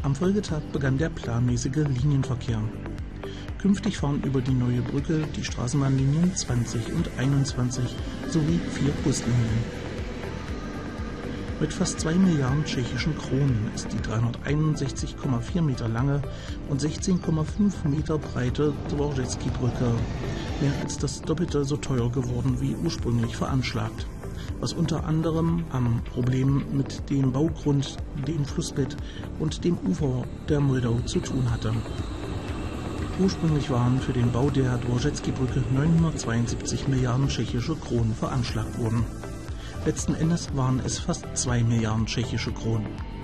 Am Folgetag begann der planmäßige Linienverkehr. Künftig fahren über die neue Brücke die Straßenbahnlinien 20 und 21 sowie 4 Buslinien. Mit fast 2 Milliarden tschechischen Kronen ist die 361,4 Meter lange und 16,5 Meter breite Dvořecký-Brücke mehr als das Doppelte so teuer geworden wie ursprünglich veranschlagt, was unter anderem am Problem mit dem Baugrund, dem Flussbett und dem Ufer der Moldau zu tun hatte. Ursprünglich waren für den Bau der Dvořecký-Brücke 972 Milliarden tschechische Kronen veranschlagt worden. Letzten Endes waren es fast 2 Milliarden tschechische Kronen.